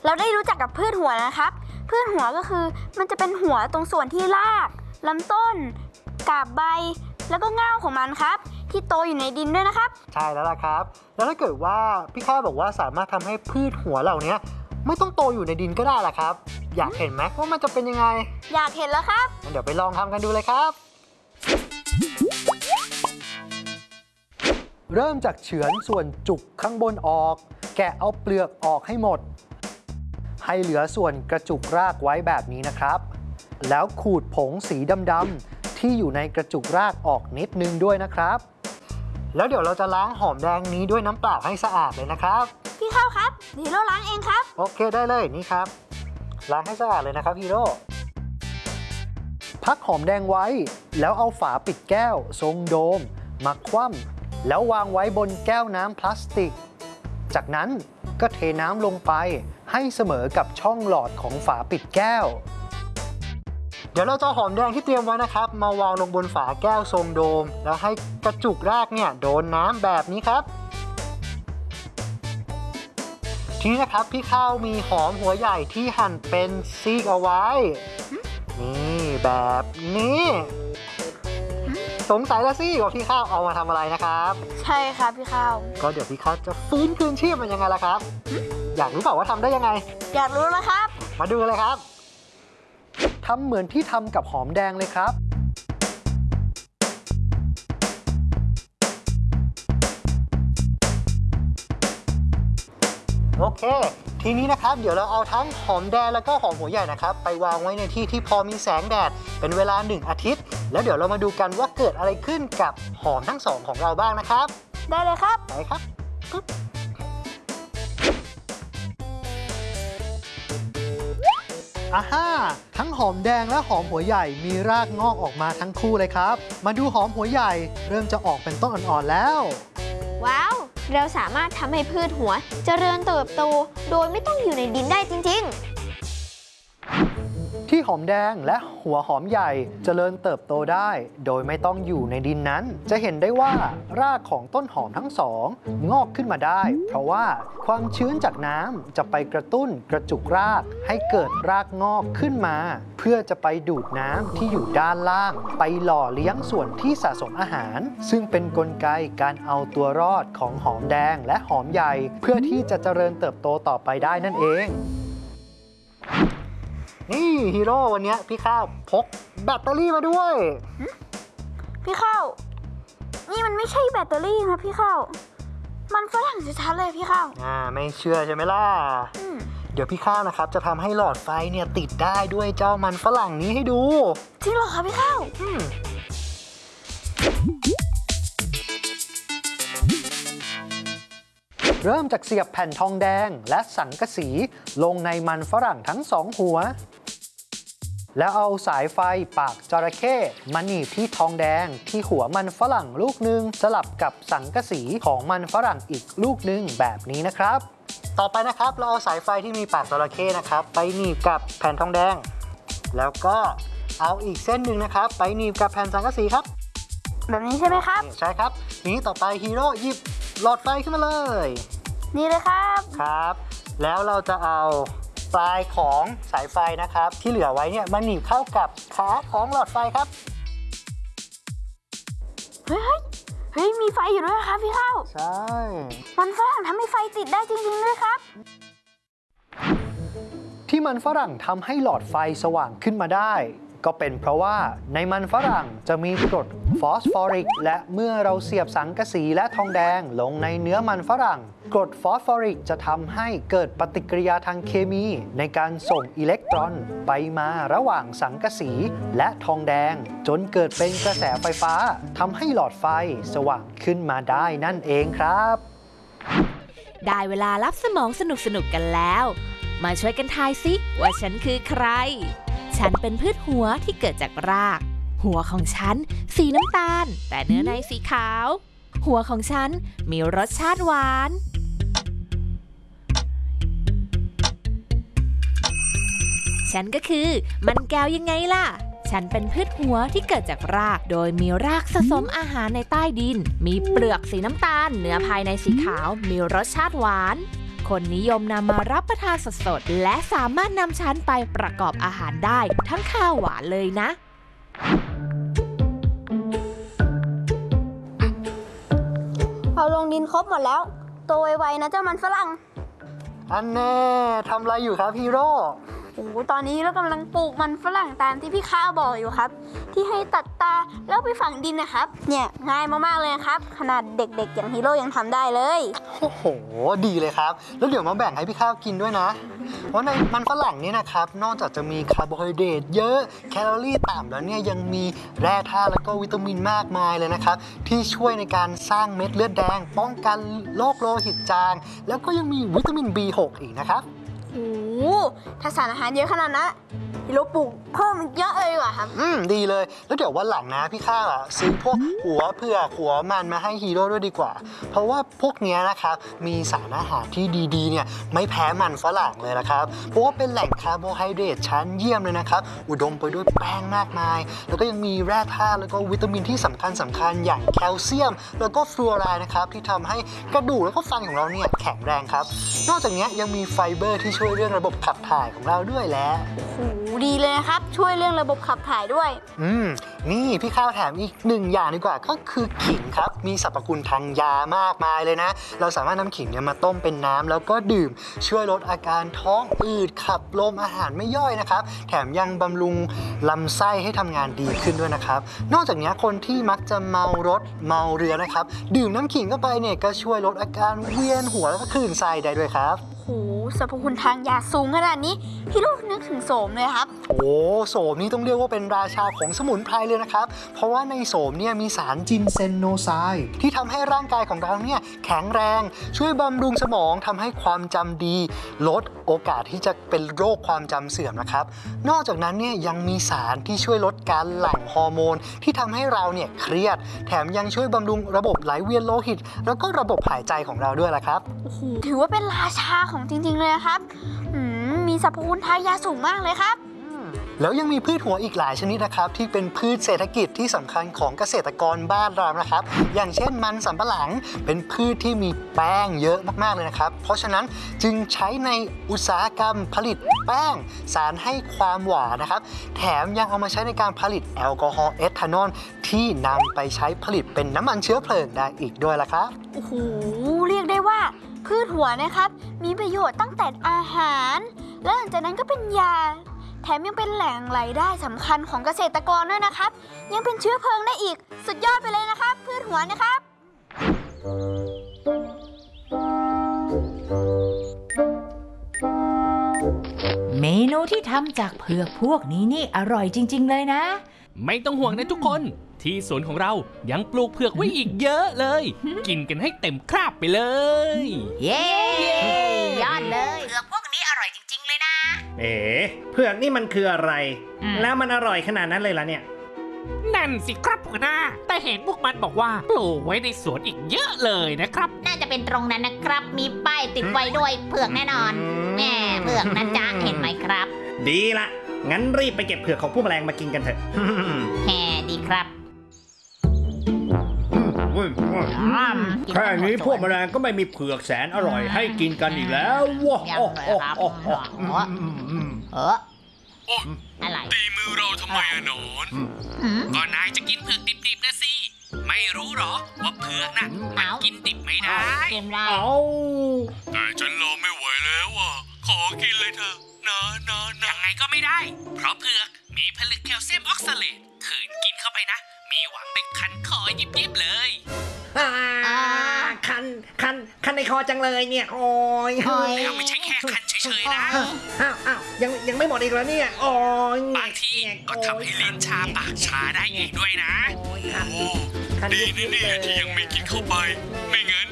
เราได้รู้จักกับพืชหัวนะครับพืชหัวก็คือมันจะเป็นหัวตรงส่วนที่รากลำต้นกาบใบแล้วก็เง่าของมันครับที่โตอยู่ในดินด้วยนะครับใช่แล้วล่ะครับแล้วถ้าเกิดว่าพี่ข้าบอกว่าสามารถทำให้พืชหัวเหล่านี้ไม่ต้องโตอยู่ในดินก็ได้ล่ะครับอยากเห็นไหมว่ามันจะเป็นยังไงอยากเห็นแล้วครับงั้นเดี๋ยวไปลองทำกันดูเลยครับเริ่มจากเฉือนส่วนจุกข้างบนออกแกะเอาเปลือกออกให้หมดให้เหลือส่วนกระจุกรากไว้แบบนี้นะครับแล้วขูดผงสีดำๆที่อยู่ในกระจุกรากออกนิดนึงด้วยนะครับแล้วเดี๋ยวเราจะล้างหอมแดงนี้ด้วยน้ำเปล่าให้สะอาดเลยนะครับพี่เข้าครับเดี๋ยวเราล้างเองครับโอเคได้เลยนี่ครับล้างให้สะอาดเลยนะครับฮีโร่พักหอมแดงไว้แล้วเอาฝาปิดแก้วทรงโดมมาคว่ำแล้ววางไว้บนแก้วน้ำพลาสติกจากนั้นก็เทน้ำลงไปให้เสมอกับช่องหลอดของฝาปิดแก้วเดี๋ยวเราจะหอมแดงที่เตรียมไว้นะครับมาวางลงบนฝาแก้วทรงโดมแล้วให้กระจุกรากเนี่ยโดนน้ำแบบนี้ครับทีนี้นะครับพี่ข้าวมีหอมหัวใหญ่ที่หั่นเป็นซีกเอาไว้นี่แบบนี้สงสัยแล้วสิว่าพี่ข้าวเอามาทำอะไรนะครับใช่ครับพี่ข้าวก็เดี๋ยวพี่ข้าวจะฟื้นคืนชีพมันยังไงล่ะครับอยากรู้เปล่าว่าทำได้ยังไงอยากรู้แล้วครับมาดูเลยครับทำเหมือนที่ทำกับหอมแดงเลยครับโอเคทีนี้นะครับเดี๋ยวเราเอาทั้งหอมแดงแล้วก็หอมหัวใหญ่นะครับไปวางไว้ในที่ที่พอมีแสงแดดเป็นเวลา1 อาทิตย์แล้วเดี๋ยวเรามาดูกันว่าเกิดอะไรขึ้นกับหอมทั้งสองของเราบ้างนะครับได้เลยครับไปครับอ่าฮ่าทั้งหอมแดงและหอมหัวใหญ่มีรากงอกออกมาทั้งคู่เลยครับมาดูหอมหัวใหญ่เริ่มจะออกเป็นต้นอ่อนๆแล้วว้าวเราสามารถทำให้พืชหัวเจริญเติบโตโดยไม่ต้องอยู่ในดินได้จริงๆที่หอมแดงและหัวหอมใหญ่เจริญเติบโตได้โดยไม่ต้องอยู่ในดินนั้นจะเห็นได้ว่ารากของต้นหอมทั้งสองงอกขึ้นมาได้เพราะว่าความชื้นจากน้ำจะไปกระตุ้นกระจุกรากให้เกิดรากงอกขึ้นมาเพื่อจะไปดูดน้ำที่อยู่ด้านล่างไปหล่อเลี้ยงส่วนที่สะสมอาหารซึ่งเป็นกลไกการเอาตัวรอดของหอมแดงและหอมใหญ่เพื่อที่จะเจริญเติบโตต่อไปได้นั่นเองนี่ฮีโร่วันนี้พี่ข้าวพกแบตเตอรี่มาด้วยพี่ข้าวนี่มันไม่ใช่แบตเตอรี่นะพี่ข้าวมันฝรั่งชัดๆเลยพี่ข้าวไม่เชื่อใช่ไหมล่ะเดี๋ยวพี่ข้าวนะครับจะทำให้หลอดไฟเนี่ยติดได้ด้วยเจ้ามันฝรั่งนี้ให้ดูจริงเหรอคะพี่ข้าวเริ่มจากเสียบแผ่นทองแดงและสังกะสีลงในมันฝรั่งทั้ง2 หัวแล้วเอาสายไฟปากจระเข้มาหนีบที่ทองแดงที่หัวมันฝรั่งลูกหนึ่งสลับกับสังกะสีของมันฝรั่งอีกลูกหนึ่งแบบนี้นะครับต่อไปนะครับเราเอาสายไฟที่มีปากจระเข้นะครับไปหนีบกับแผ่นทองแดงแล้วก็เอาอีกเส้นหนึ่งนะครับไปหนีบกับแผ่นสังกะสีครับแบบนี้ใช่ไหมครับใช่ครับนี้ต่อไปฮีโร่หยิบหลอดไฟขึ้นมาเลยนี่เลยครับครับแล้วเราจะเอาปลายของสายไฟนะครับที่เหลือไว้เนี่ยมาหนีบเข้ากับขาของหลอดไฟครับเฮ้ยมีไฟอยู่ด้วยครับพี่ข้าวใช่มันฝรั่งทำให้ไฟติดได้จริงๆด้วยครับที่มันฝรั่งทำให้หลอดไฟสว่างขึ้นมาได้ก็เป็นเพราะว่าในมันฝรั่งจะมีกรดฟอสฟอริกและเมื่อเราเสียบสังกะสีและทองแดงลงในเนื้อมันฝรั่งกรดฟอสฟอริกจะทำให้เกิดปฏิกิริยาทางเคมีในการส่งอิเล็กตรอนไปมาระหว่างสังกะสีและทองแดงจนเกิดเป็นกระแสไฟฟ้าทำให้หลอดไฟสว่างขึ้นมาได้นั่นเองครับได้เวลารับสมองสนุกกันแล้วมาช่วยกันทายซิว่าฉันคือใครฉันเป็นพืชหัวที่เกิดจากรากหัวของฉันสีน้ำตาลแต่เนื้อในสีขาวหัวของฉันมีรสชาติหวานฉันก็คือมันแก้วยังไงล่ะฉันเป็นพืชหัวที่เกิดจากรากโดยมีรากสะสมอาหารในใต้ดินมีเปลือกสีน้ำตาลเนื้อภายในสีขาวมีรสชาติหวานคนนิยมนำมารับประทานสดๆและสามารถนำชั้นไปประกอบอาหารได้ทั้งข้าวหวานเลยนะเอาลงดินครบหมดแล้วโตไวๆนะเจ้ามันฝรั่งอันแน่ทำอะไรอยู่ครับฮีโร่โอ้ตอนนี้เรากำลังปลูกมันฝรั่งตามที่พี่ข้าวบอกอยู่ครับ ที่ให้ตัดตาแล้วไปฝังดินนะครับเนี่ยง่ายมากๆเลยครับขนาดเด็กๆอย่างฮีโร่ยังทำได้เลยโอ้โหดีเลยครับแล้วเดี๋ยวมาแบ่งให้พี่ข้าวกินด้วยนะเพราะในมันฝรั่งนี่นะครับนอกจากจะมีคาร์โบไฮเดรตเยอะแคลอรี่ต่ำแล้วเนี่ยยังมีแร่ธาตุแล้วก็วิตามินมากมายเลยนะครับที่ช่วยในการสร้างเม็ดเลือดแดงป้องกันโรคโลหิตจางแล้วก็ยังมีวิตามิน B6 อีกนะครับโอ้ถ้าสารอาหารเยอะขนาดนั้นฮีโร่ปลูกเพิ่มอีกเยอะเลยดีกว่าครับดีเลยแล้วเดี๋ยววันหลังนะพี่ข้าวซื้อพวกหัวเผือกหัวมันมาให้ฮีโร่ด้วยดีกว่า เพราะว่าพวกเนี้ยนะครับมีสารอาหารที่ดีๆเนี่ยไม่แพ้มันฝรั่งเลยนะครับเพราะว่าเป็นแหล่งคาร์โบไฮเดรตชั้นเยี่ยมเลยนะครับอุดมไปด้วยแป้งมากมายแล้วก็ยังมีแร่ธาตุแล้วก็วิตามินที่สำคัญอย่างแคลเซียมแล้วก็ฟลูออไรด์นะครับที่ทำให้กระดูกแล้วก็ฟันของเราเนี่ยแข็งแรงครับนอกจากนี้ยังมีไฟเบอร์ที่ช่วยเรื่องระบบขับถ่ายของเราด้วยแหละโอ้โหดีเลยนะครับช่วยเรื่องระบบขับถ่ายด้วยนี่พี่ข้าวแถมอีกหนึ่งอย่างดีกว่าก็คือขิงครับมีสรรพคุณทางยามากมายเลยนะเราสามารถนำขิงเนี่ยมาต้มเป็นน้ำแล้วก็ดื่มช่วยลดอาการท้องอืดขับลมอาหารไม่ย่อยนะครับแถมยังบำรุงลำไส้ให้ทำงานดีขึ้นด้วยนะครับนอกจากนี้คนที่มักจะเมารถเมาเรือนะครับดื่มน้ำขิงเข้าไปเนี่ยก็ช่วยลดอาการเวียนหัวแล้วก็คลื่นไส้ได้ด้วยครับโอ้โหสรรพคุณทางยาสูงขนาดนี้พี่ลูกนึกถึงโสมเลยครับโอ้โสมนี่ต้องเรียกว่าเป็นราชาของสมุนไพรเลยนะครับเพราะว่าในโสมเนี่ยมีสารจินเซนโนไซด์ที่ทำให้ร่างกายของเราเนี่ยแข็งแรงช่วยบำรุงสมองทำให้ความจำดีลดโอกาสที่จะเป็นโรคความจำเสื่อมนะครับนอกจากนั้นเนี่ยยังมีสารที่ช่วยลดการหลั่งฮอร์โมนที่ทำให้เราเนี่ยเครียดแถมยังช่วยบำรุงระบบไหลเวียนโลหิตแล้วก็ระบบหายใจของเราด้วยล่ะครับโอ้โหถือว่าเป็นราชาของจริงๆเลยนะครับมีสรรพคุณทางยาสูงมากเลยครับแล้วยังมีพืชหัวอีกหลายชนิดนะครับที่เป็นพืชเศรษฐกิจที่สำคัญของเกษตรกรบ้านเรานะครับอย่างเช่นมันสำปะหลังเป็นพืชที่มีแป้งเยอะมากๆเลยนะครับเพราะฉะนั้นจึงใช้ในอุตสาหกรรมผลิตแป้งสารให้ความหวานนะครับแถมยังเอามาใช้ในการผลิตแอลกอฮอล์เอทานอลที่นำไปใช้ผลิตเป็นน้ำมันเชื้อเพลิงได้อีกด้วยล่ะครับโอ้โหเรียกได้ว่าพืชหัวนะครับมีประโยชน์ตั้งแต่อาหารและหลังจากนั้นก็เป็นยาแถมยังเป็นแหล่งรายได้สำคัญของเกษตรกรด้วยนะครับยังเป็นเชื้อเพลิงได้อีกสุดยอดไปเลยนะครับพืชหัวนะครับเมนูที่ทำจากเผือกพวกนี้นี่อร่อยจริงๆเลยนะไม่ต้องห่วงนะทุกคนที่สวนของเรายังปลูกเผือกไว้อีกเยอะเลย กินกันให้เต็มคราบไปเลยเย้ยอดเลยเผือกพวกนี้อร่อยจริงๆเลยนะเอ๋เผือกนี่มันคืออะไร แล้วมันอร่อยขนาดนั้นเลยล่ะเนี่ยนั่นสิครับหัวหน้าแต่เห็นพวกมันบอกว่าปลูกไว้ในสวนอีกเยอะเลยนะครับน่าจะเป็นตรงนั้นนะครับ มีป้ายติดไว้ด้วยเผือกแน่นอนแหมเผือกนะจ๊ะเห็นไหมครับดีละงั้นรีบไปเก็บเผือกของผู้แมลงมากินกันเถอะแหมดีครับแค่นี้พวกแมลงก็ไม่มีเผือกแสนอร่อยให้กินกันอีกแล้วว้าวยังเลยครับอะไรตีมือเราทำไมอะหนอนก็นายจะกินเผือกดิบๆนะสิไม่รู้หรอว่าเผือกน่ะมันกินดิบไม่ได้เกมได้เอาแต่ฉันรอไม่ไหวแล้วอ่ะขอกินเลยเถอะนะยังไงก็ไม่ได้เพราะเผือกมีผลึกแคลเซียมออกซาเลตขืนกินเข้าไปนะมีหวังเป็นคันคอยิบๆเลยคันในคอจังเลยเนี่ยโอ้ยแล้วไม่ใช่แค่คันเฉยๆนะอ้าวยังไม่หมดอีกแล้วเนี่ยโอ้ยบางทีก็ทำให้ลิ้นชาปากชาได้อีกด้วยนะคันดีนะเนี่ยที่ยังไม่กินเข้าไปไม่งั้น